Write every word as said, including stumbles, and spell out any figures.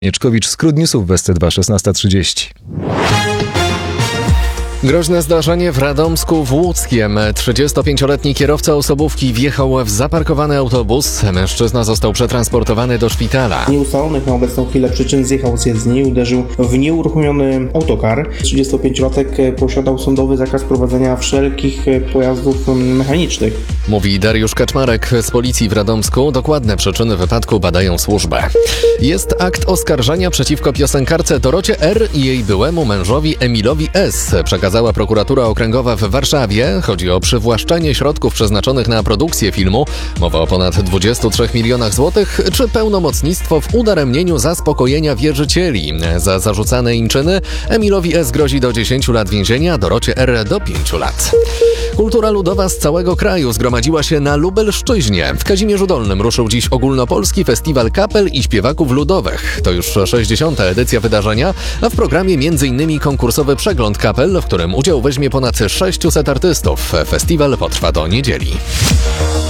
Mieczkowicz, Skrót Newsów w S C dwa, szesnasta trzydzieści. Groźne zdarzenie w Radomsku w Łódzkiem. trzydziestopięcioletni kierowca osobówki wjechał w zaparkowany autobus. Mężczyzna został przetransportowany do szpitala. Nieustalonych na obecną chwilę przyczyn zjechał z jezdni i uderzył w nieuruchomiony autokar. trzydziestopięciolatek posiadał sądowy zakaz prowadzenia wszelkich pojazdów mechanicznych. Mówi Dariusz Kaczmarek z policji w Radomsku. Dokładne przyczyny wypadku badają służby. Jest akt oskarżenia przeciwko piosenkarce Dorocie R. i jej byłemu mężowi Emilowi S. Przekazała prokuratura okręgowa w Warszawie. Chodzi o przywłaszczenie środków przeznaczonych na produkcję filmu. Mowa o ponad dwudziestu trzech milionach złotych, czy pełnomocnictwo w udaremnieniu zaspokojenia wierzycieli. Za zarzucane im czyny Emilowi S. grozi do dziesięciu lat więzienia, Dorocie R. do pięciu lat. Kultura ludowa z całego kraju zgromadziła się na Lubelszczyźnie. W Kazimierzu Dolnym ruszył dziś ogólnopolski festiwal kapel i śpiewaków ludowych. To już sześćdziesiąta edycja wydarzenia, a w programie między innymi konkursowy przegląd kapel, w którym udział weźmie ponad sześciuset artystów. Festiwal potrwa do niedzieli.